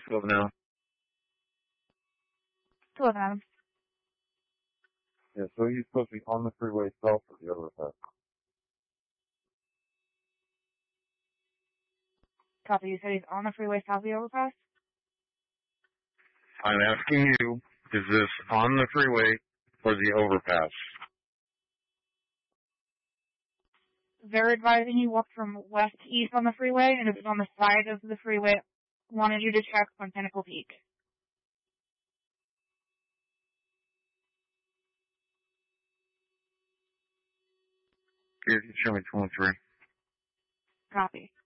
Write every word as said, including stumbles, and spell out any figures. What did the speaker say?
twelve now. twelve Adams. Yeah, so he's supposed to be on the freeway south of the overpass. Copy, you said he's on the freeway south of the overpass? I'm asking you, is this on the freeway or the overpass? They're advising you walk from west to east on the freeway, and if it's on the side of the freeway, wanted you to check on Pinnacle Peak. Here, show me twenty-three. Copy.